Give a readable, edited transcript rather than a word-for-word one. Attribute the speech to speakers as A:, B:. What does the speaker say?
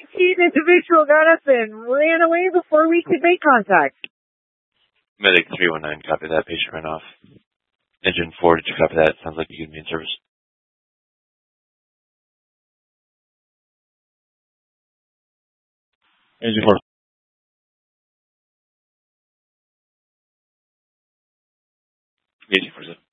A: unseen individual got up and ran away before we could make contact.
B: Medic 319, copy that. Patient ran off. Engine 4, did you copy that? Sounds like you could be in service. Engine 4. Engine 4,